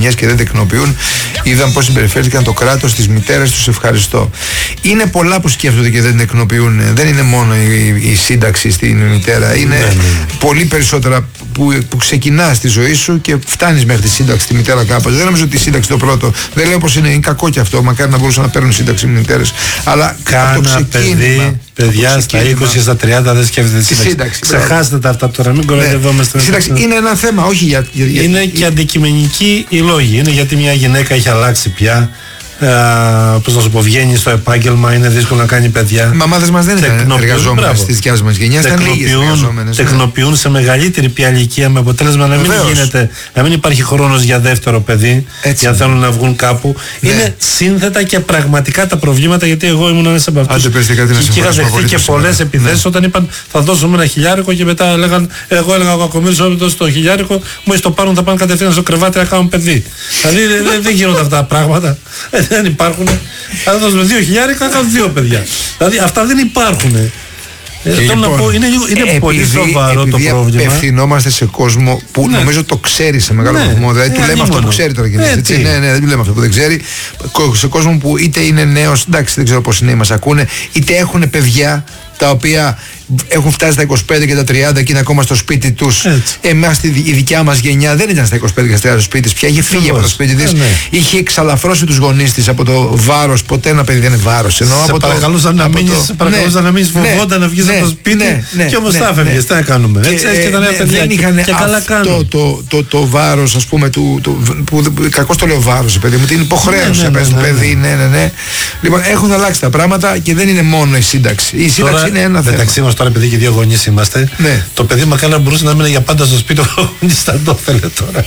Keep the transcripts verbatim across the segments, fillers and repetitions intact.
γενιές και δεν τεκνοποιούν. Είδαν πώς συμπεριφέρθηκαν το κράτος, τις μητέρες τους. Ευχαριστώ. Είναι πολλά που σκέφτονται και δεν τεκνοποιούν. Δεν είναι μόνο η, η σύνταξη στην μητέρα. Είναι ναι, ναι. πολύ περισσότερα που, που ξεκινά στη ζωή σου και φτάνεις μέχρι τη σύνταξη στη μητέρα κάποτε. Δεν νομίζω ότι η σύνταξη το πρώτο. Δεν λέω πως είναι, είναι κακό και αυτό. Μακάρι να μπορούσαν να παίρνουν σύνταξη οι μητέρες. Αλλά κάνα το ξεκίνημα. Παιδιά στα είκοσι και στα τριάντα δεν σκέφτεται τη σύνταξη. σύνταξη Ξεχάστε τα αυτά τώρα, μην κοροϊδευόμαστε. Η σύνταξη είναι ένα θέμα, όχι για. για, για είναι για, και αντικειμενικοί οι λόγοι. Είναι γιατί μια γυναίκα έχει αλλάξει πια. Πώς να σου πω, βγαίνει στο επάγγελμα, είναι δύσκολο να κάνει παιδιά. Οι μαμάδες μας δεν είναι εργαζόμενες της δικιάς μας γενιάς, ήταν λίγες εργαζόμενες. Τεκνοποιούν σε μεγαλύτερη πια ηλικία με αποτέλεσμα να μην, γίνεται, να μην υπάρχει χρόνος για δεύτερο παιδί, έτσι, για να θέλουν να βγουν κάπου. Ναι. Είναι σύνθετα και πραγματικά τα προβλήματα, γιατί εγώ ήμουν ένας από αυτούς. Και είχα δεχθεί και πολλές επιθέσεις όταν είπαν θα δώσουμε ένα χιλιάρικο και μετά έλεγαν, εγώ έλεγα ο Κακομοίρης, όταν δώσει το χιλιάρικο, μόλις το πάρουν θα πάνε κατευθείαν στο κρεβάτι να κάνουν παιδί. Δηλαδή δεν γίνονται αυτά τα πράγματα. Δεν υπάρχουν. Θα δώσουμε δύο χιλιάρικα, να κάνουν δύο παιδιά. Δηλαδή αυτά δεν υπάρχουν. Ε, λοιπόν, να πω, είναι είναι επειδή, πολύ σοβαρό το πρόβλημα. Απευθυνόμαστε σε κόσμο που ναι. νομίζω το ξέρει σε μεγάλο βαθμό. Ναι. Δηλαδή, ε, του λέμε αυτό που ξέρει τώρα και ναι, έτσι. Ναι, ναι, δεν του λέμε αυτό που δεν ξέρει. Σε κόσμο που είτε είναι νέος, εντάξει, δεν ξέρω πώς είναι, μας ακούνε, είτε έχουν παιδιά τα οποία έχουν φτάσει στα είκοσι πέντε και τα τριάντα και είναι ακόμα στο σπίτι τους. Εμάς η δικιά μας γενιά δεν ήταν στα είκοσι πέντε και στα τριάντα στο σπίτι της πια. Είχε φύγει από το σπίτι της. Ναι. Είχε εξαλαφρώσει τους γονείς της από το βάρος. Ποτέ ένα παιδί δεν είναι βάρος. Ενώ σε παρακαλούσαν να μείνεις, παρακαλούσαν να μείνεις φοβόνταν να βγεις από το σπίτι και όμως τα έφευγες. Τι να κάνουμε. Έτσι και τα νέα παιδιά. Δεν είχαν αυτό το βάρος, ας πούμε, που κακώς το λέω βάρος, παιδί μου, την υποχρέωση να παίζει το παιδί. Λοιπόν, έχουν αλλάξει τα πράγματα και δεν είναι μόνο η σύνταξη. Η σύνταξη είναι ένα θέμα. Τώρα, επειδή και δύο γονείς είμαστε, ναι. το παιδί μακάρι να μπορούσε να μείνει για πάντα στο σπίτι, ο γονείς θα το ήθελε τώρα.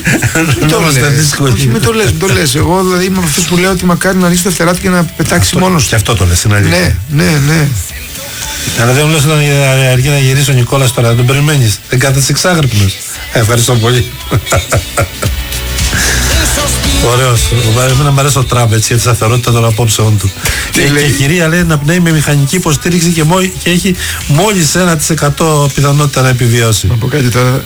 Μην το λες, το λες. Εγώ δηλαδή είμαι από αυτούς που λέω ότι μακάρι να ανοίξει το φτεράτι και να πετάξει μόνος του. Και αυτό το λες, είναι αλήθεια. Ναι, ναι, ναι. Αλλά δεν μου λες όταν αργεί να γυρίσει ο Νικόλας τώρα, τον περιμένεις. Δεν κάθεσαι εξάγρυπνος. Ευχαριστώ πολύ. Ωραίος. Εμένα μου αρέσει ο Τραμπ έτσι, για τη σταθερότητα των απόψεών του. Και η κυρία λέει να πνέει με μηχανική υποστήριξη και, μόλι, και έχει μόλις ένα τοις εκατό πιθανότητα να επιβιώσει. Να πω κάτι τώρα.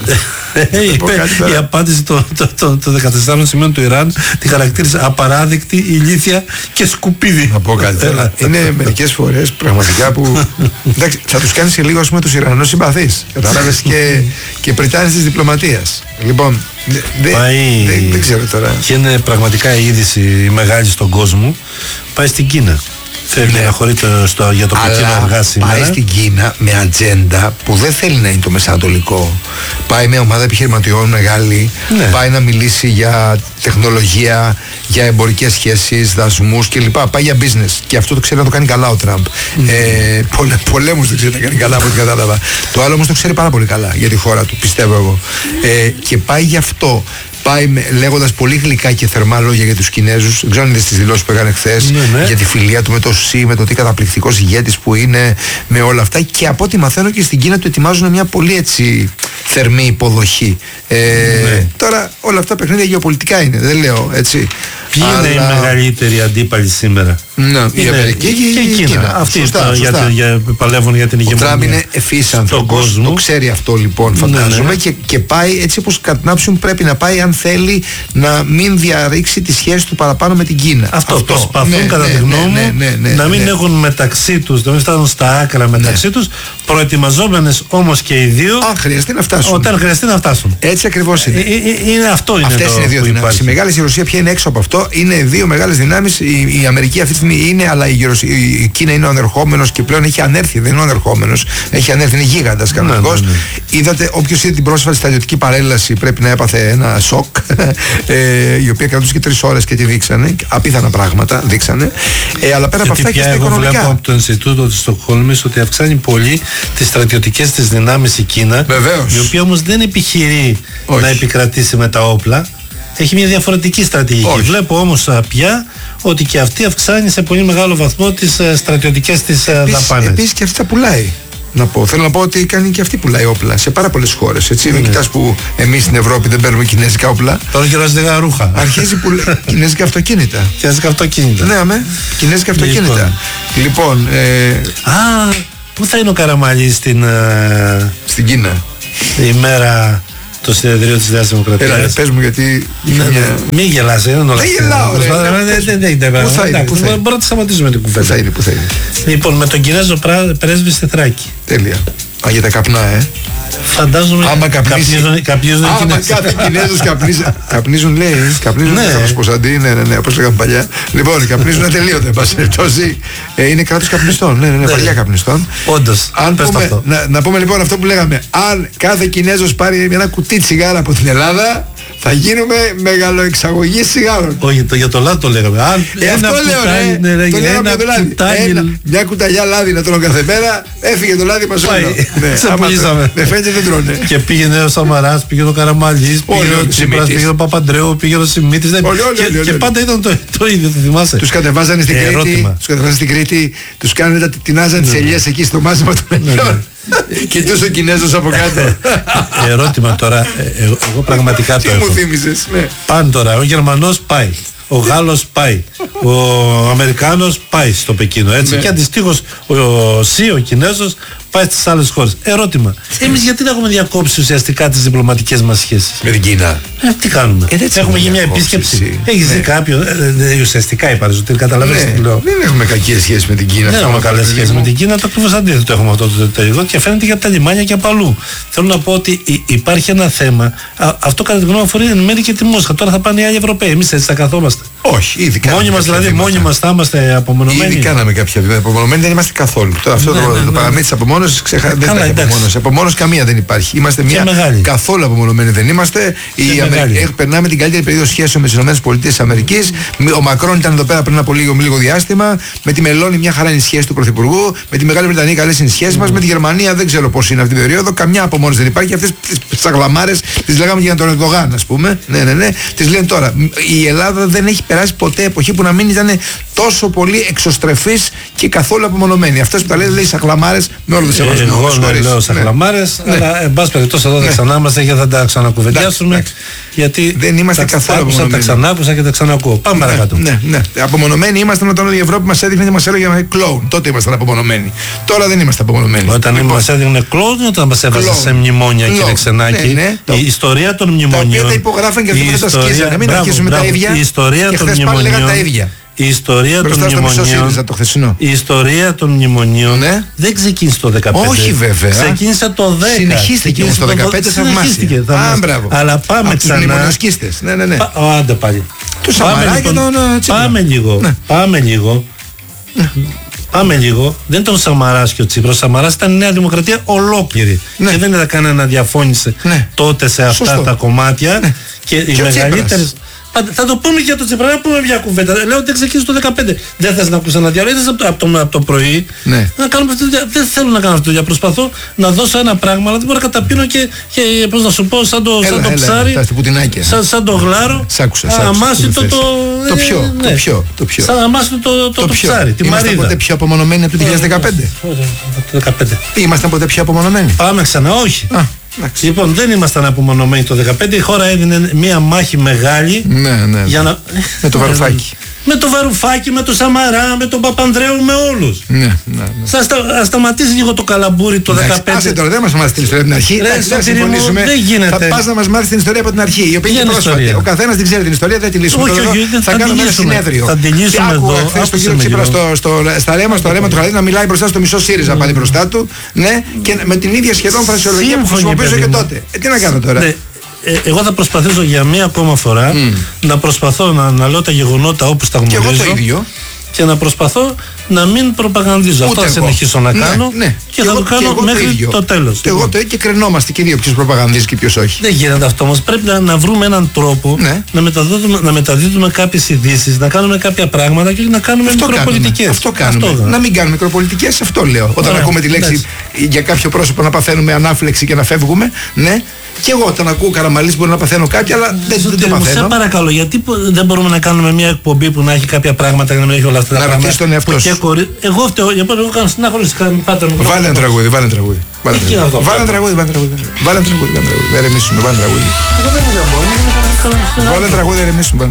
Η απάντηση των δεκατεσσάρων σημείων του Ιράν τη χαρακτήρισε απαράδεκτη, ηλίθια και σκουπίδι. Να πω κάτι τώρα. Είναι μερικές φορές πραγματικά που. Εντάξει, θα τους κάνεις και λίγο, ας πούμε, τους Ιρανούς συμπαθείς. Κατάλαβες και, και πριτάνεις της διπλωματίας. Λοιπόν. Δεν δε, δε ξέρω τώρα. Και είναι πραγματικά η είδηση μεγάλη στον κόσμο. Πάει στην Κίνα. Θέλει να χωρείται για το Πεκίνο αργά σήμερα. Πάει στην Κίνα με ατζέντα που δεν θέλει να είναι το μεσανατολικό. Πάει με ομάδα επιχειρηματιών μεγάλη. Ναι. Πάει να μιλήσει για τεχνολογία, για εμπορικές σχέσεις, δασμούς κλπ. Πάει για business. Και αυτό το ξέρει να το κάνει καλά ο Τραμπ. Mm. Ε, πολε, πολέμους δεν ξέρει να κάνει καλά από ό,τι κατάλαβα. Το άλλο όμως το ξέρει πάρα πολύ καλά για τη χώρα του, πιστεύω εγώ. Ε, και πάει γι' αυτό. Πάει λέγοντας πολύ γλυκά και θερμά λόγια για τους Κινέζους. Δεν ξέρω αν είδες τις δηλώσεις που έκανε χθες, ναι, ναι. για τη φιλία του με το Σι, με το τι καταπληκτικός ηγέτης που είναι, με όλα αυτά. Και από ό,τι μαθαίνω και στην Κίνα του ετοιμάζουν μια πολύ έτσι θερμή υποδοχή. Ε, ναι. Τώρα όλα αυτά παιχνίδια γεωπολιτικά είναι, δεν λέω έτσι. Ποιοι αλλά... είναι οι μεγαλύτεροι αντίπαλοι σήμερα? Ναι, η Αμερική και, και η Κίνα. Κίνα. Αυτοί σωστά, σωστά. Για, για, παλεύουν για την ηγεμονία. Ο Τραμπ είναι ευφύης άνθρωπος, το ξέρει αυτό λοιπόν, φαντάζομαι, ναι, ναι. Και, και πάει έτσι όπως κατά την άποψη μου πρέπει να πάει, αν θέλει να μην διαρρήξει τη σχέση του παραπάνω με την Κίνα. Αυτό, αυτό. Προσπαθούν, ναι, κατά ναι, τη γνώμη μου, ναι, ναι, ναι, ναι, να μην ναι. έχουν μεταξύ τους, να μην φτάνουν στα άκρα μεταξύ ναι. τους, προετοιμαζόμενες όμως και οι δύο. Αν χρειαστεί να φτάσουν. Όταν χρειαστεί να φτάσουν. Έτσι ακριβώς είναι. Ε, ε, είναι αυτό είναι. Αυτές είναι οι δύο δυνάμεις. Η μεγάλη Ρωσία πια είναι έξω από αυτό. Είναι δύο μεγάλες δυνάμεις. Η, η Αμερική αυτή τη στιγμή είναι, αλλά η, η Κίνα είναι ο ανερχόμενος και πλέον έχει ανέρθει. Δεν είναι ο ανερχόμενος. Έχει ανέρθει, είναι γίγαντας κανονικός. Ναι, ναι, ναι. Είδατε, όποιος είδε την πρόσφατη στρατιωτική παρέλαση πρέπει να έπαθε ένα σοκ. ε, η οποία κρατούσε και τρεις ώρες και τη δείξανε. Απίθανα πράγματα δείξανε. Ε, αλλά πέρα από αυτά και στα οικονομικά. Βλέπω από το Ινστιτούτο της Στοκχόλμης ότι αυξάνει πολύ τις στρατιωτικές της δυνάμεις η Κίνα. Βεβαίως. Η οποία όμως δεν επιχειρεί όχι. να επικρατήσει με τα όπλα. Έχει μια διαφορετική στρατηγική. Όχι. Βλέπω όμως πια ότι και αυτή αυξάνει σε πολύ μεγάλο βαθμό τις στρατιωτικές της δαπάνες. Επίσης και αυτή τα πουλάει. Να πω. Θέλω να πω ότι κάνει και αυτή πουλάει όπλα σε πάρα πολλές χώρες. Έτσι. Mm. Δεν κοιτάς που εμείς στην Ευρώπη δεν παίρνουμε κινέζικα όπλα. Τώρα κεράζεται ρούχα. Αρχίζει που λέει κινέζικα αυτοκίνητα. Κινέζικα αυτοκίνητα. Ναι, αμέ. Κινέζικα αυτοκίνητα. Λοιπόν. λοιπόν ε... Α, πού θα είναι ο Καραμαλής στην. Uh... στην Κίνα. Η μέρα στο συνεδρίο της Νέας Δημοκρατίας. Έλα, πες μου γιατί. Ναι, μια... Μην γελάς, δεν είναι όλα. Δεν γελάω, ρε. Πού θα είναι, πού θα είναι. Μπορούμε να τη σταματήσουμε την κουβέντα. Πού θα είναι, πού θα είναι. Λοιπόν, με τον Κινέζο πρέσβη στη Θράκη. Τέλεια. Α, για τα καπνά, ε. Φαντάζομαι άμα καπνίζουν. Καπνίζουν άμα κάθε Κινέζος καπνίζουν. Καπνίζουν, λέει. Καπνίζουν. Ναι, θα πω αντί. Ναι, ναι, ναι, όπως λέγαμε παλιά. Λοιπόν, καπνίζουν ατελείωτα. Εν πάση περιπτώσει. Είναι κράτος καπνιστών. Ναι, ναι, ναι, παλιά καπνιστών. Όντως. Να πούμε λοιπόν αυτό που λέγαμε. Αν κάθε Κινέζος πάρει ένα κουτί τσιγάρα από την Ελλάδα, θα γίνουμε μεγαλοεξαγωγή σιγάρων. Όχι, το, για το λάδι το λέγαμε. Αν ε, ένα αυτό κουτάλι, λέω, ναι, ναι, το λέγαμε ένα το λάδι. κουτάλι. Ένα, μια κουταλιά λάδι να τρώνε κάθε μέρα, έφυγε το λάδι μας όλο. Ναι, ξεπουλήσαμε. Δεν φαίνεται δεν τρώνε. Και πήγαινε ο Σαμαράς, πήγαινε ο Καραμαλής, πήγαινε ο Τσίπρας, πήγαινε ο Παπαντρέου, πήγαινε ο Σιμίτης. Και πάντα ήταν το ίδιο, το θυμάσαι. Τους κατεβάζανε στην Κρήτη, τους κατεβάζανε στην Κρήτη, τους κάνανε, τεινάζανε τις ελιές εκεί στο μάζεμα των ελιών. Κοιτούσε ο Κινέζος από κάτω. Ερώτημα τώρα, εγώ πραγματικά το έχω. Τι μου θύμισες, ναι. Πάνε τώρα, ο Γερμανός πάει, ο Γάλλος πάει, ο Αμερικάνος πάει στο Πεκίνο, έτσι. Και αντιστοίχως ο ΣΥ, ο Κινέζος, πάει στις άλλες χώρες. Ερώτημα, εμείς γιατί δεν έχουμε διακόψει ουσιαστικά τις διπλωματικές μας σχέσεις με την Κίνα? Ε, τι κάνουμε, ε, έχουμε γίνει μια επίσκεψη. Έχεις δει κάποιον, ε, ουσιαστικά είπα, ότι καταλαβαίνεις τι λέω. Δεν έχουμε κακές σχέσεις με την Κίνα. Δεν έχουμε καλές σχέσεις με την Κίνα, το ακριβώς αντίθετο έχουμε αυτό το τελικό και φαίνεται για τα λιμάνια και από αλλού. Θέλω να πω ότι υπάρχει ένα θέμα, α, αυτό κατά τη γνώμη αφορεί εν μέρει και τη Μόσχα. Τώρα θα πάνε οι άλλοι Ευρωπαίοι, εμείς έτσι θα καθόμαστε. Όχι, ήδη κάναμε. Μόνοι μας δηλαδή, μόνοι μας θα είμαστε απομονωμένοι. Ήδη κάναμε κάποια βήματα. Απομονωμένοι δεν είμαστε καθόλου. Τώρα αυτό το παραμύθι της απομόνωσης ξεχα... δεν υπάρχει απομόνωση. Απομόνωση καμία δεν υπάρχει. Είμαστε μια καθόλου απομονωμένοι δεν είμαστε. Περνάμε την καλύτερη περίοδο σχέσεων με τις ΗΠΑ. Ο Μακρόν ήταν εδώ πέρα πριν από λίγο, λίγο διάστημα. Με τη Μελώνη μια χαρά είναι η σχέση του Πρωθυπουργού. Με τη Μεγάλη Βρετανία καλές είναι οι σχέσεις μας. Με τη Γερμανία δεν ξέρω πώς είναι αυτή την περίοδο. Καμιά απομόνωση δεν υπάρχει. Αυτές τις αγλαμάρες τις λέγαμε για τον Ερντογάν, ας πούμε. Ναι, ναι, ναι. Τις λένε τώρα. Η Ελλάδα δεν έχει περάσει ποτέ εποχή που να μην ήταν τόσο πολύ εξωστρεφής και καθόλου απομονωμένη. Αυτές που τα λέει, λέει σαγλαμάρες με όλο το σεβασμό. Εγώ ναι, λέω σαγλαμάρες, ναι. Αλλά εν πάση περιπτώσει εδώ δεν ναι. ξανά είμαστε και θα τα ξανακουβεντιάσουμε. Ναι. Γιατί δεν είμαστε τα, καθόλου άκουσα, τα ξανάκουσα και τα ξανακούω. Πάμε ναι, παρακάτω. Ναι, ναι. Απομονωμένοι ήμασταν όταν η Ευρώπη μας έδειχνε και μας έλεγε κλόουν. Τότε ήμασταν απομονωμένοι. Τώρα δεν είμαστε απομονωμένοι. Όταν λοιπόν, μας έδειχνε κλόουν ή όταν μας έβαζε σε μνημόνια, κύριε Ξενάκη. Ναι, ναι, η ιστορία των μνημονίων. Τα οποία τα υπογράφαν και αυτό δεν τα σκίζανε. Μην αρχίσουμε τα ίδια. Η ιστορία των μνημονίων. Η ιστορία των μνημονίων, η ιστορία των μνημονίων ναι. δεν ξεκίνησε το δεκαπέντε. Όχι βέβαια. Ξεκίνησε το δέκα. Συνεχίστηκε όμως το δεκαπέντε θαυμάσια. Α, μπράβο. Αλλά πάμε από ξανά. Τους μνημονιοσκίστες. Ναι, ναι, ναι. Πα, ο, άντε πάλι. Τους Σαμαρά και τον Τσίπρα. Πάμε λίγο. Ναι. Πάμε λίγο. Ναι. Πάμε λίγο. Δεν ήταν ο Σαμαράς και ο Τσίπρας. Ο Σαμαράς ήταν η Νέα Δημοκρατία ολόκληρη. Ναι. Και δεν ήταν κανένα διαφώνησε ναι. τότε σε αυτά Σωστό. τα κομμάτια. Ναι. Και, και οι μεγαλύτερες. Θα το πούμε για το Τσίπρα, να πούμε μια κουβέντα. Λέω ότι δεν ξεκίνησε το δεκαπέντε. Δεν θες να ακούσει ένα διάλογο, δεν θες από το, από το πρωί. Ναι. Να κάνουμε αυτή τη δουλειά. Δεν θέλω να κάνω αυτή τη δουλειά. Προσπαθώ να δώσω ένα πράγμα, αλλά δεν μπορώ να καταπίνω και, και πώς να σου πω, σαν το, έλα, σαν το έλα, ψάρι. Έλα, σαν, σαν το γλάρο. Αμάσιτο το. Το πιο. Ναι. Το πιο. Το πιο. Σαν αμάσιτο το, το, το, το ψάρι. Τη Είμαστε ποτέ πιο απομονωμένοι από το δύο χιλιάδες δεκαπέντε. Είμαστε ποτέ πιο απομονωμένοι. Πάμε ξανά, όχι. Άξι. Λοιπόν, δεν ήμασταν απομονωμένοι το δεκαπέντε. Η χώρα έδινε μία μάχη μεγάλη. Ναι, ναι. Για να... Με το Βαρουφάκι. Με το Βαρουφάκι, με το Σαμαρά, με τον Παπανδρέου, με όλους. Ναι, ναι, ναι. Θα στα, σταματήσει λίγο το καλαμπούρι το δεκαπέντε. Άσε τώρα, δεν μας μάθει την ιστορία από την αρχή. Ρε, θα συμφωνήσουμε. Δεν γίνεται. Θα πας να μας μάθεις την ιστορία από την αρχή. Η οποία είναι πρόσφατη. Ο καθένας την ξέρει την ιστορία, δεν τη λύσουμε. Όχι, όχι, δεν θα κάνουμε ένα συνέδριο. Θα τη λύσουμε εδώ. Χθες τον κύριο Τσίπρα στα ρέμα, στο ρέμα του Χαρίδη να μιλάει μπροστά στο μισό ΣΥΡΙΖΑ πάλι μπροστά του. Ναι, και με την ίδια σχεδόν φρασιολογία που χρησιμοποιούσε και τότε. Τι να κάνω τώρα. Ε, εγώ θα προσπαθήσω για μία ακόμα φορά mm. να προσπαθώ να, να λέω τα γεγονότα όπως τα γνωρίζω. Και εγώ το ίδιο. Και να προσπαθώ να μην προπαγανδίζω. Αυτό θα συνεχίσω να κάνω ναι, ναι. και, και θα εγώ, το κάνω μέχρι το, το τέλος. Και εγώ το ίδιο και κρινόμαστε και δύο ποιος προπαγανδίζει και ποιος όχι. Δεν γίνεται αυτό όμως. Πρέπει να, να βρούμε έναν τρόπο ναι. να, μεταδίδουμε, να μεταδίδουμε κάποιες ειδήσεις, να κάνουμε κάποια πράγματα και να κάνουμε μικροπολιτικές. Αυτό κάνουμε. Αυτό να μην κάνουμε μικροπολιτικές, αυτό λέω. Όταν Άρα, ακούμε τη λέξη ναι. για κάποιο πρόσωπο να παθαίνουμε ανάφλεξη και να φεύγουμε, ναι. Και εγώ όταν ακούω Καραμαλής μπορεί να παθαίνω κάτι, αλλά δεν, δεν το παθαίνω. Σε παρακαλώ, γιατί δεν μπορούμε να κάνουμε μια εκπομπή που να έχει κάποια πράγματα για να μην έχει όλα αυτά τα να πράγματα. Να τον εαυτό σου. Κορι... Εγώ φταίω, για πρώτα εγώ κάνω συνάχωρηση. Βάλε ένα τραγούδι, βάλε ένα τραγούδι. Βάλε ένα τραγούδι, βάλε ένα τραγούδι. Βάλε ένα τραγούδι, δεν ρεμίσουμε, βάλε ένα τραγούδι. Βάλε ένα τραγούδι, δεν ρεμίσουμε.